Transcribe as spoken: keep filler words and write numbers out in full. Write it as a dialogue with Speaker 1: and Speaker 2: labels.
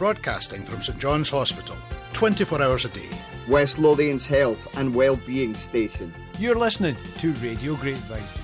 Speaker 1: broadcasting from St John's Hospital, twenty-four hours a day.
Speaker 2: West Lothian's health and well-being station.
Speaker 3: You're listening to Radio Grapevine.